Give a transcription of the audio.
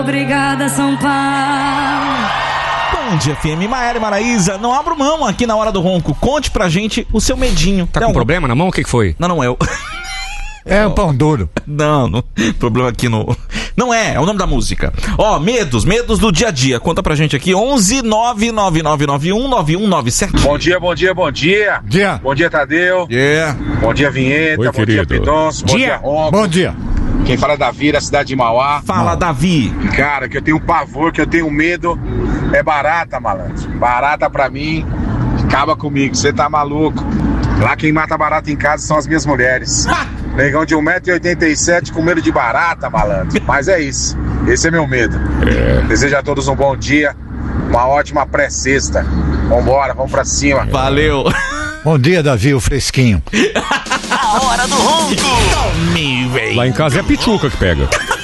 Obrigada, São Paulo. Bom dia, FM. Maiara e Maraísa, não abro mão aqui na hora do ronco. Conte pra gente o seu medinho. Tá com problema na mão? O que foi? Não é o... É o pão duro. Não, problema aqui no... Não é o nome da música. Ó, medos do dia a dia. Conta pra gente aqui, 11 99991 9197. Bom dia. Dia. Bom dia, Tadeu. Yeah. Bom dia, Vinheta. Oi, bom querido. dia, Pidonço. Bom dia, Ronco. Bom dia. Quem fala é Davi, da cidade de Mauá. Fala, Davi. Cara, que eu tenho pavor, que eu tenho medo, é barata, malandro. Barata pra mim, acaba comigo, você tá maluco. Lá quem mata barata em casa são as minhas mulheres. Negão de 1,87m com medo de barata, malandro. Mas é isso, esse é meu medo. Desejo a todos um bom dia, uma ótima pré-sexta. Vambora, vamos pra cima. Valeu. Bom dia, Davi, o fresquinho. A hora do ronco. Tome, véi. Lá em casa é a pichuca que pega.